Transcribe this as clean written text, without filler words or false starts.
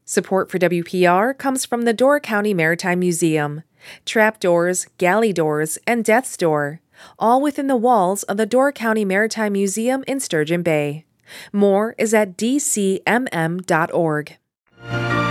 Support for WPR comes from the Door County Maritime Museum. Trapdoors, galley doors, and death's door, all within the walls of the Door County Maritime Museum in Sturgeon Bay. More is at dcmm.org.